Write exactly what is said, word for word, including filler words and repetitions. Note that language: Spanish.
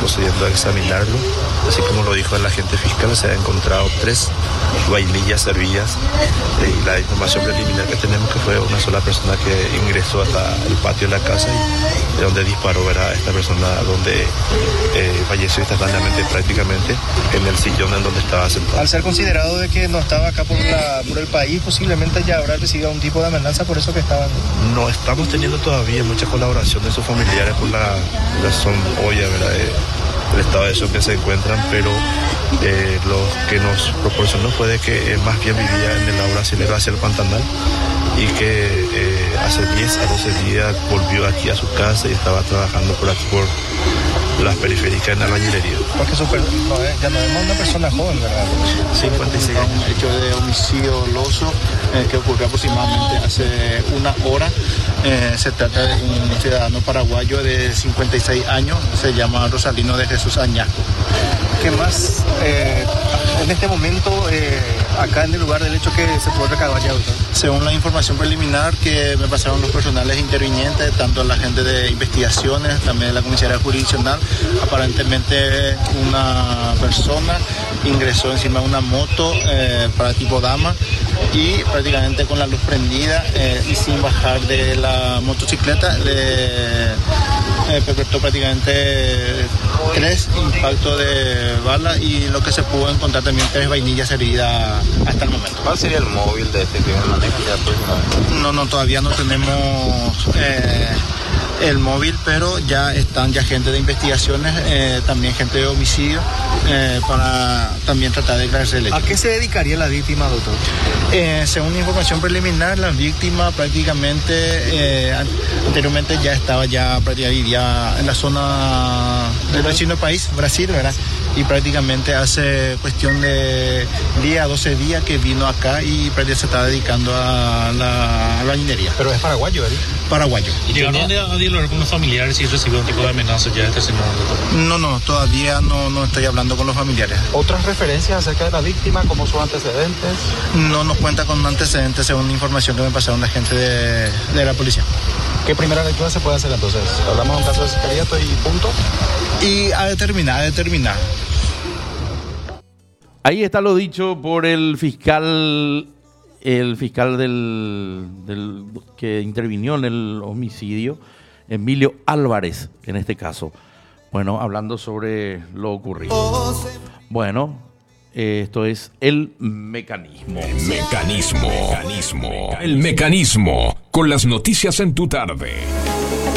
procediendo a examinarlo. Así como lo dijo el agente fiscal, se han encontrado tres vainillas servidas eh, y la información preliminar que tenemos que fue una sola persona que ingresó hasta el patio de la casa y de donde disparó, ¿verdad? Esta persona donde eh, falleció instantáneamente prácticamente en el sillón en donde estaba sentado. Al ser considerado de que no estaba acá por, la, por el país, posiblemente ya habrá recibido un tipo de amenaza, por eso que estaban... No estamos teniendo todavía mucha colaboración de sus familiares por la razón obvia, ¿verdad? Eh, el estado de eso que se encuentran, pero eh, lo que nos proporcionó fue de que eh, más bien vivía en el lado brasilero hacia el Pantanal y que eh, hace diez a doce días volvió aquí a su casa y estaba trabajando por aquí por las periféricas en albañilería. Porque super, no, eh, ya no vemos una persona joven, ¿verdad? cincuenta y seis años. Un hecho de homicidio doloso eh, que ocurrió aproximadamente hace una hora. Eh, se trata de un ciudadano paraguayo de cincuenta y seis años, se llama Rosalino de Jesús Añasco. ¿Qué más? Eh, en este momento, eh, acá en el lugar del hecho que se puede recabar ya, doctor. Según la información preliminar que me pasaron los personales intervinientes, tanto la gente de investigaciones, también la comisaría jurisdiccional, aparentemente una persona ingresó encima de una moto eh, para tipo dama y prácticamente con la luz prendida eh, y sin bajar de la motocicleta le eh, perpetró prácticamente tres impactos de bala y lo que se pudo encontrar también tres vainillas heridas hasta el momento. ¿Cuál sería el móvil de este crimen? No, no, todavía no tenemos eh, el móvil, pero ya están ya gente de investigaciones, eh, también gente de homicidio, eh, para también tratar de aclararse el hecho. ¿A qué se dedicaría la víctima, doctor? Eh, según información preliminar, la víctima prácticamente eh, anteriormente ya estaba ya prácticamente vivía en la zona del vecino país, Brasil, ¿verdad? Y prácticamente hace cuestión de diez, doce días que vino acá y prácticamente se está dedicando a la albañilería. Pero es paraguayo, ¿verdad? Paraguayo. ¿Y llegaron a dialogar con los familiares y recibió un tipo de amenaza ya este señor? No, no, todavía no, no estoy hablando con los familiares. ¿Otras referencias acerca de la víctima, como sus antecedentes? No nos cuenta con antecedentes según la información que me pasaron la gente de, de la policía. ¿Qué primera lectura se puede hacer entonces? ¿Hablamos de un caso de sicariato y punto? Y a determinar, a determinar. Ahí está lo dicho por el fiscal, el fiscal del, del que intervinió en el homicidio, Emilio Álvarez, en este caso. Bueno, hablando sobre lo ocurrido. Bueno, eh, esto es el mecanismo. El mecanismo. El mecanismo. El mecanismo. Con las noticias en tu tarde.